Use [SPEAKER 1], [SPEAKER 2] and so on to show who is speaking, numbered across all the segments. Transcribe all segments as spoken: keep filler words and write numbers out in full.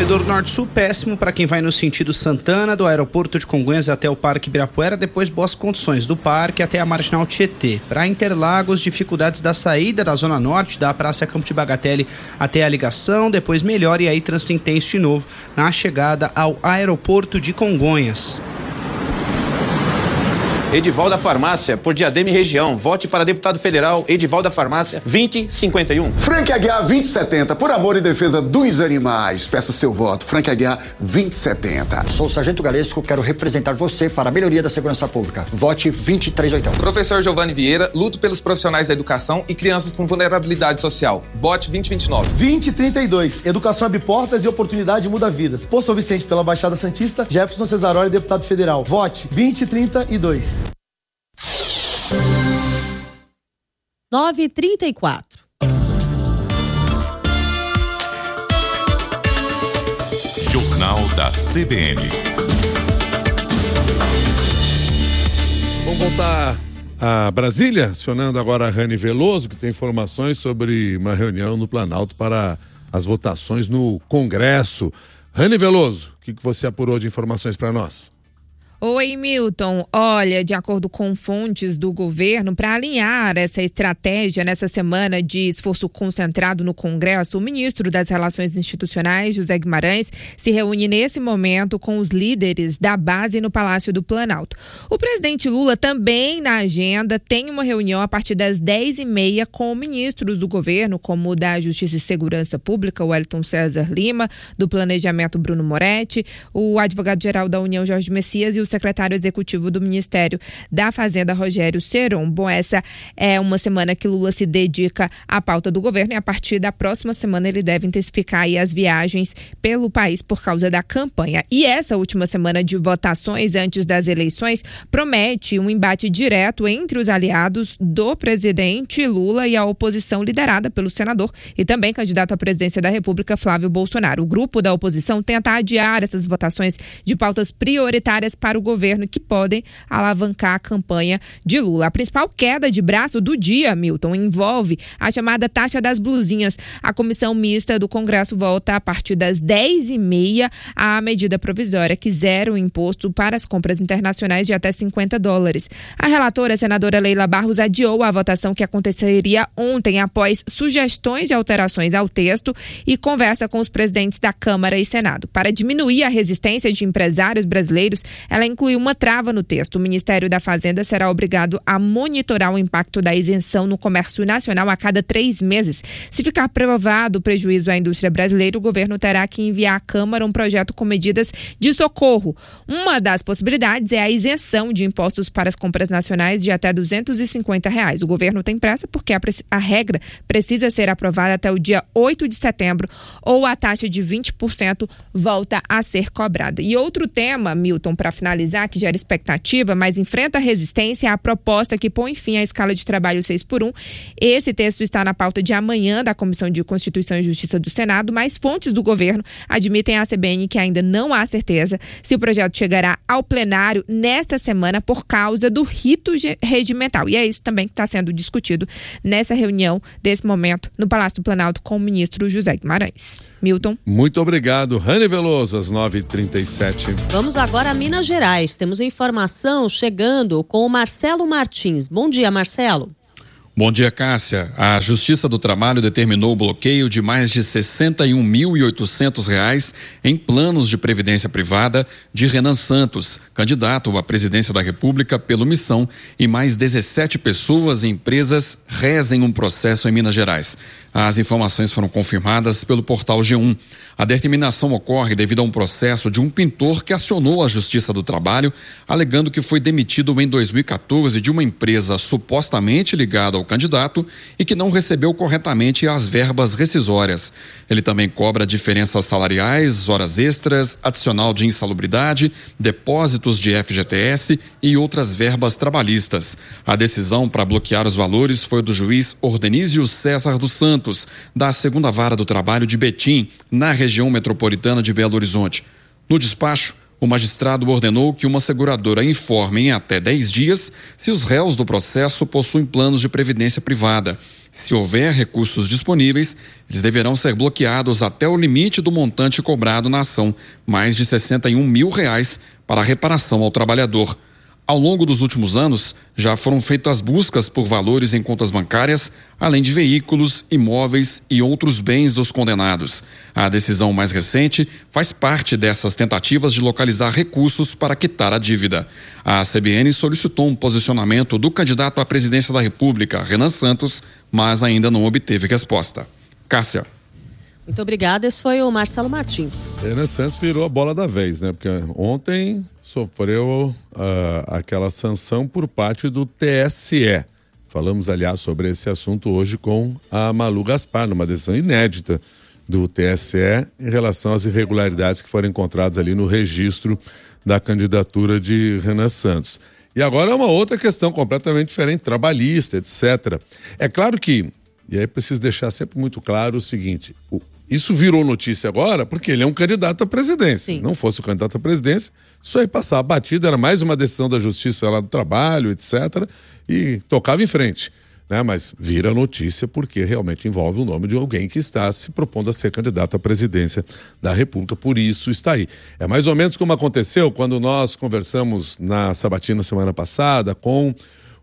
[SPEAKER 1] Corredor Norte-Sul péssimo para quem vai no sentido Santana, do aeroporto de Congonhas até o Parque Ibirapuera, depois boas condições do parque até a Marginal Tietê. Para Interlagos, dificuldades da saída da Zona Norte, da Praça Campo de Bagatelle até a ligação, depois melhor e aí trânsito intenso de novo na chegada ao aeroporto de Congonhas.
[SPEAKER 2] Edival da Farmácia, por Diadema e região. Vote para deputado federal, Edival da Farmácia, vinte cinquenta e um.
[SPEAKER 3] Frank Aguiar, vinte setenta, por amor e defesa dos animais. Peço seu voto. Frank Aguiar, vinte setenta.
[SPEAKER 4] Sou o Sargento Galesco, quero representar você para a melhoria da segurança pública. Vote vinte três oitenta.
[SPEAKER 5] Professor Giovanni Vieira, luto pelos profissionais da educação e crianças com vulnerabilidade social. Vote vinte vinte e nove.
[SPEAKER 6] vinte trinta e dois. Educação abre portas e oportunidade muda vidas. Por São Vicente, pela Baixada Santista, Jefferson Cesaroli, deputado federal. Vote vinte trinta e dois.
[SPEAKER 7] nove e trinta e quatro.
[SPEAKER 8] Jornal da C B N.
[SPEAKER 9] Vamos voltar a Brasília, acionando agora a Rani Veloso, que tem informações sobre uma reunião no Planalto para as votações no Congresso. Rani Veloso, o que, que você apurou de informações para nós?
[SPEAKER 10] Oi, Milton. Olha, de acordo com fontes do governo, para alinhar essa estratégia nessa semana de esforço concentrado no Congresso, o ministro das Relações Institucionais, José Guimarães, se reúne nesse momento com os líderes da base no Palácio do Planalto. O presidente Lula também na agenda tem uma reunião a partir das dez e meia com ministros do governo, como o da Justiça e Segurança Pública, Wellington César Lima, do Planejamento, Bruno Moretti, o advogado-geral da União, Jorge Messias, e o secretário executivo do Ministério da Fazenda, Rogério Seron. Bom, essa é uma semana que Lula se dedica à pauta do governo e a partir da próxima semana ele deve intensificar aí as viagens pelo país por causa da campanha. E essa última semana de votações antes das eleições promete um embate direto entre os aliados do presidente Lula e a oposição liderada pelo senador e também candidato à presidência da República, Flávio Bolsonaro. O grupo da oposição tenta adiar essas votações de pautas prioritárias para o governo que podem alavancar a campanha de Lula. A principal queda de braço do dia, Milton, envolve a chamada taxa das blusinhas. A comissão mista do Congresso volta a partir das dez e meia à medida provisória que zera o imposto para as compras internacionais de até cinquenta dólares. A relatora, a senadora Leila Barros, adiou a votação que aconteceria ontem após sugestões de alterações ao texto e conversa com os presidentes da Câmara e Senado. Para diminuir a resistência de empresários brasileiros, ela inclui uma trava no texto. O Ministério da Fazenda será obrigado a monitorar o impacto da isenção no comércio nacional a cada três meses. Se ficar provado o prejuízo à indústria brasileira, o governo terá que enviar à Câmara um projeto com medidas de socorro. Uma das possibilidades é a isenção de impostos para as compras nacionais de até duzentos e cinquenta reais. O governo tem pressa porque a, a regra precisa ser aprovada até o dia oito de setembro ou a taxa de vinte por cento volta a ser cobrada. E outro tema, Milton, para finalizar, que gera expectativa, mas enfrenta resistência, é a proposta que põe fim à escala de trabalho seis por um. Esse texto está na pauta de amanhã da Comissão de Constituição e Justiça do Senado, mas fontes do governo admitem à C B N que ainda não há certeza se o projeto chegará ao plenário nesta semana por causa do rito regimental. E é isso também que está sendo discutido nessa reunião desse momento no Palácio do Planalto com o ministro José Guimarães. Milton.
[SPEAKER 9] Muito obrigado, Rani Veloso, às nove e trinta e sete.
[SPEAKER 7] Vamos agora a Minas Gerais. Temos informação chegando com o Marcelo Martins. Bom dia, Marcelo.
[SPEAKER 11] Bom dia, Cássia. A Justiça do Trabalho determinou o bloqueio de mais de sessenta e um mil e oitocentos reais em planos de previdência privada de Renan Santos, candidato à presidência da República pelo Missão, e mais dezessete pessoas e empresas rezem um processo em Minas Gerais. As informações foram confirmadas pelo portal G um. A determinação ocorre devido a um processo de um pintor que acionou a Justiça do Trabalho, alegando que foi demitido em dois mil e quatorze de uma empresa supostamente ligada ao candidato e que não recebeu corretamente as verbas rescisórias. Ele também cobra diferenças salariais, horas extras, adicional de insalubridade, depósitos de F G T S e outras verbas trabalhistas. A decisão para bloquear os valores foi do juiz Ordenísio César dos Santos, da segunda Vara do Trabalho de Betim, na região metropolitana de Belo Horizonte. No despacho, o magistrado ordenou que uma seguradora informe em até dez dias se os réus do processo possuem planos de previdência privada. Se houver recursos disponíveis, eles deverão ser bloqueados até o limite do montante cobrado na ação, mais de sessenta e um mil reais para reparação ao trabalhador. Ao longo dos últimos anos, já foram feitas buscas por valores em contas bancárias, além de veículos, imóveis e outros bens dos condenados. A decisão mais recente faz parte dessas tentativas de localizar recursos para quitar a dívida. A C B N solicitou um posicionamento do candidato à presidência da República, Renan Santos, mas ainda não obteve resposta. Cássia.
[SPEAKER 7] Muito obrigada, esse foi o Marcelo Martins.
[SPEAKER 9] Renan Santos virou a bola da vez, né? Porque ontem sofreu uh, aquela sanção por parte do T S E. Falamos, aliás, sobre esse assunto hoje com a Malu Gaspar, numa decisão inédita do T S E em relação às irregularidades que foram encontradas ali no registro da candidatura de Renan Santos. E agora é uma outra questão completamente diferente, trabalhista, etcétera. É claro que, e aí preciso deixar sempre muito claro o seguinte, o isso virou notícia agora porque ele é um candidato à presidência. Sim. Não fosse o candidato à presidência, isso aí passava batido, era mais uma decisão da justiça lá do trabalho, etcétera. E tocava em frente, né? Mas vira notícia porque realmente envolve o nome de alguém que está se propondo a ser candidato à presidência da República, por isso está aí. É mais ou menos como aconteceu quando nós conversamos na Sabatina semana passada com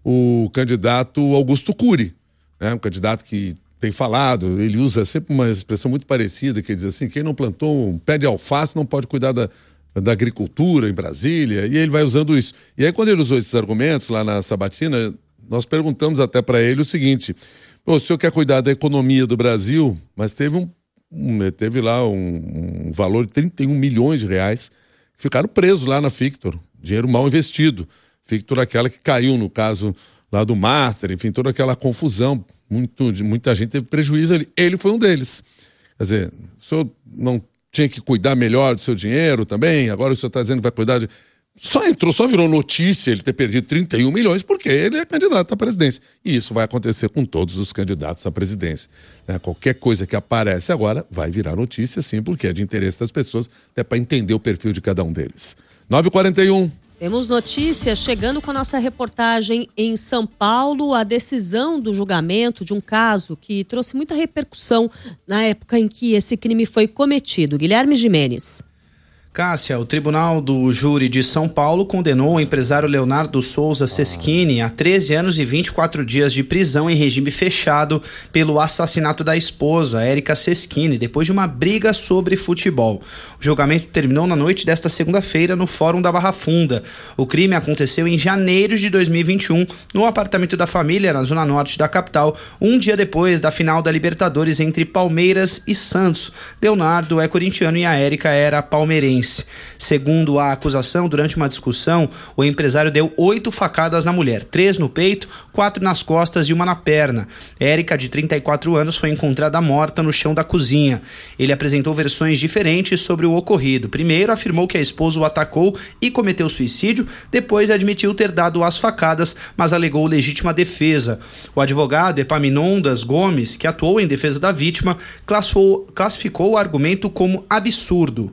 [SPEAKER 9] o candidato Augusto Cury, né? Um candidato que tem falado, ele usa sempre uma expressão muito parecida, que diz assim, quem não plantou um pé de alface não pode cuidar da, da agricultura em Brasília, e ele vai usando isso. E aí quando ele usou esses argumentos lá na Sabatina, nós perguntamos até para ele o seguinte, o senhor quer cuidar da economia do Brasil, mas teve, um, um, teve lá um, um valor de trinta e um milhões de reais que ficaram presos lá na Fictor, dinheiro mal investido. Fictor aquela que caiu no caso lá do Master, enfim, toda aquela confusão. Muito, muita gente teve prejuízo ali. Ele foi um deles. Quer dizer, o senhor não tinha que cuidar melhor do seu dinheiro também? Agora o senhor está dizendo que vai cuidar de... Só entrou, só virou notícia ele ter perdido trinta e um milhões porque ele é candidato à presidência. E isso vai acontecer com todos os candidatos à presidência. Né? Qualquer coisa que aparece agora vai virar notícia, sim, porque é de interesse das pessoas, até para entender o perfil de cada um deles. nove e quarenta e um.
[SPEAKER 7] Temos notícias chegando com a nossa reportagem em São Paulo, a decisão do julgamento de um caso que trouxe muita repercussão na época em que esse crime foi cometido. Guilherme Gimenez.
[SPEAKER 1] Cássia, o Tribunal do Júri de São Paulo condenou o empresário Leonardo Souza Seschini a treze anos e vinte e quatro dias de prisão em regime fechado pelo assassinato da esposa, Érica Seschini, depois de uma briga sobre futebol. O julgamento terminou na noite desta segunda-feira no Fórum da Barra Funda. O crime aconteceu em janeiro de dois mil e vinte e um, no apartamento da família, na zona norte da capital, um dia depois da final da Libertadores entre Palmeiras e Santos. Leonardo é corintiano e a Érica era palmeirense. Segundo a acusação, durante uma discussão, o empresário deu oito facadas na mulher, três no peito, quatro nas costas e uma na perna. Érica, de trinta e quatro anos, foi encontrada morta no chão da cozinha. Ele apresentou versões diferentes sobre o ocorrido. Primeiro, afirmou que a esposa o atacou e cometeu suicídio, depois admitiu ter dado as facadas, mas alegou legítima defesa. O advogado Epaminondas Gomes, que atuou em defesa da vítima, classificou, classificou o argumento como absurdo.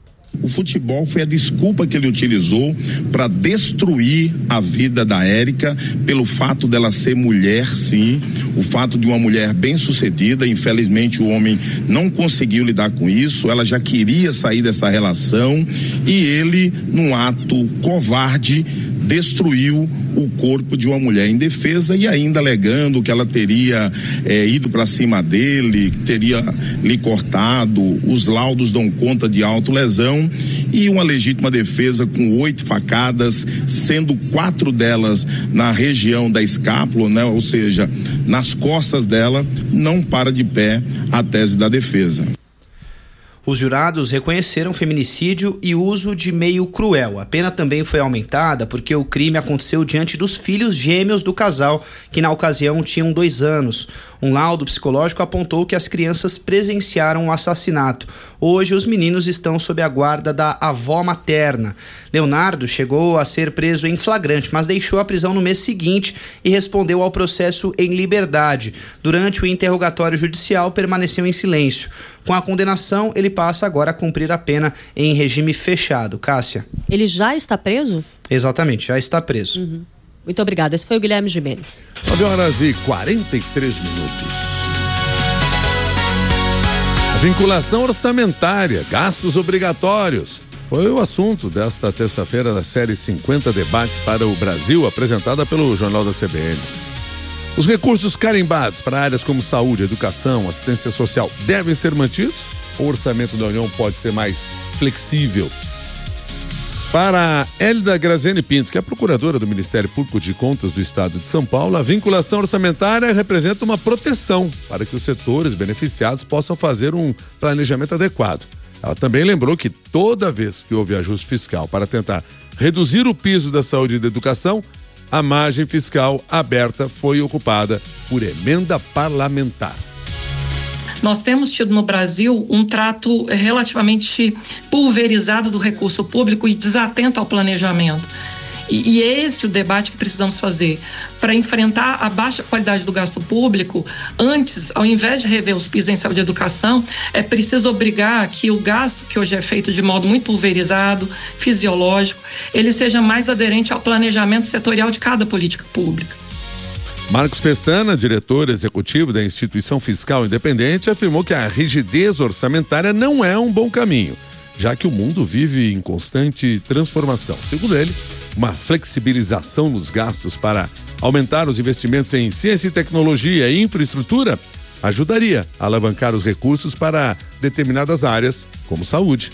[SPEAKER 12] O futebol foi a desculpa que ele utilizou para destruir a vida da Érica pelo fato dela ser mulher, sim, o fato de uma mulher bem-sucedida. Infelizmente o homem não conseguiu lidar com isso, ela já queria sair dessa relação e ele, num ato covarde, destruiu o corpo de uma mulher indefesa e ainda alegando que ela teria é, ido para cima dele, teria lhe cortado. Os laudos dão conta de autolesão e uma legítima defesa com oito facadas, sendo quatro delas na região da escápula, né? Ou seja, nas costas dela. Não para de pé a tese da defesa.
[SPEAKER 1] Os jurados reconheceram feminicídio e uso de meio cruel. A pena também foi aumentada porque o crime aconteceu diante dos filhos gêmeos do casal, que na ocasião tinham dois anos. Um laudo psicológico apontou que as crianças presenciaram o assassinato. Hoje, os meninos estão sob a guarda da avó materna. Leonardo chegou a ser preso em flagrante, mas deixou a prisão no mês seguinte e respondeu ao processo em liberdade. Durante o interrogatório judicial, permaneceu em silêncio. Com a condenação, ele passa agora a cumprir a pena em regime fechado. Cássia.
[SPEAKER 7] Ele já está preso?
[SPEAKER 1] Exatamente, já está preso.
[SPEAKER 7] Uhum. Muito obrigada. Esse foi o Guilherme Gimenez.
[SPEAKER 9] nove horas e quarenta e três minutos. A vinculação orçamentária, gastos obrigatórios, foi o assunto desta terça-feira da série cinquenta Debates para o Brasil, apresentada pelo Jornal da C B N. Os recursos carimbados para áreas como saúde, educação, assistência social devem ser mantidos? O orçamento da União pode ser mais flexível? Para Hélida Graziani Pinto, que é procuradora do Ministério Público de Contas do Estado de São Paulo, a vinculação orçamentária representa uma proteção para que os setores beneficiados possam fazer um planejamento adequado. Ela também lembrou que toda vez que houve ajuste fiscal para tentar reduzir o piso da saúde e da educação, a margem fiscal aberta foi ocupada por emenda parlamentar.
[SPEAKER 13] Nós temos tido no Brasil um trato relativamente pulverizado do recurso público e desatento ao planejamento. E, e esse é o debate que precisamos fazer. Para enfrentar a baixa qualidade do gasto público, antes, ao invés de rever os pisos em saúde e educação, é preciso obrigar que o gasto, que hoje é feito de modo muito pulverizado, fisiológico, ele seja mais aderente ao planejamento setorial de cada política pública.
[SPEAKER 9] Marcos Pestana, diretor executivo da Instituição Fiscal Independente, afirmou que a rigidez orçamentária não é um bom caminho, já que o mundo vive em constante transformação. Segundo ele, uma flexibilização nos gastos para aumentar os investimentos em ciência e tecnologia e infraestrutura ajudaria a alavancar os recursos para determinadas áreas, como saúde.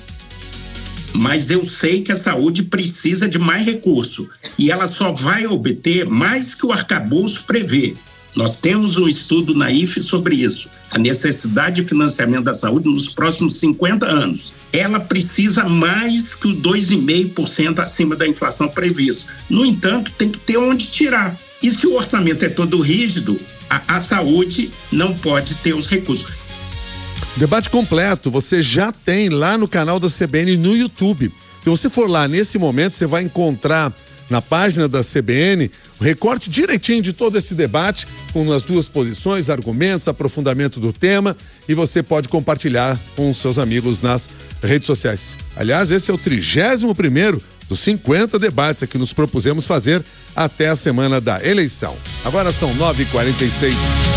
[SPEAKER 14] Mas eu sei que a saúde precisa de mais recurso e ela só vai obter mais que o arcabouço prevê. Nós temos um estudo na I F E sobre isso, a necessidade de financiamento da saúde nos próximos cinquenta anos. Ela precisa mais que o dois vírgula cinco por cento acima da inflação prevista. No entanto, tem que ter onde tirar. E se o orçamento é todo rígido, a, a saúde não pode ter os recursos.
[SPEAKER 9] Debate completo você já tem lá no canal da C B N no YouTube. Se você for lá nesse momento, você vai encontrar na página da C B N o recorte direitinho de todo esse debate, com as duas posições, argumentos, aprofundamento do tema, e você pode compartilhar com os seus amigos nas redes sociais. Aliás, esse é o trigésimo primeiro dos cinquenta debates que nos propusemos fazer até a semana da eleição. Agora são nove e quarenta e seis.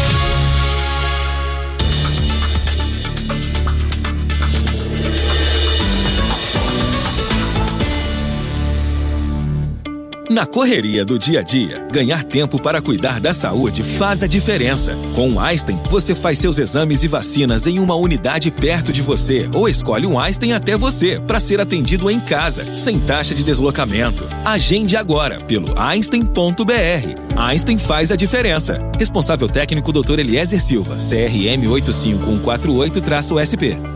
[SPEAKER 15] Na correria do dia a dia, ganhar tempo para cuidar da saúde faz a diferença. Com o Einstein, você faz seus exames e vacinas em uma unidade perto de você ou escolhe um Einstein até você para ser atendido em casa, sem taxa de deslocamento. Agende agora pelo einstein ponto b r. Einstein faz a diferença. Responsável técnico doutor Eliezer Silva, C R M oito cinco um quatro oito S P.